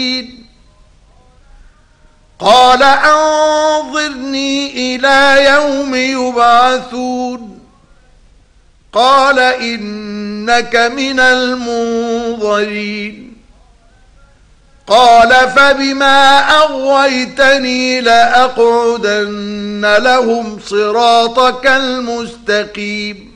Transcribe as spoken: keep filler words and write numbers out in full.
قال أنظرني إلى يوم يبعثون قال إنك من المنظرين قال فبما أغويتني لأقعدن لهم صراطك المستقيم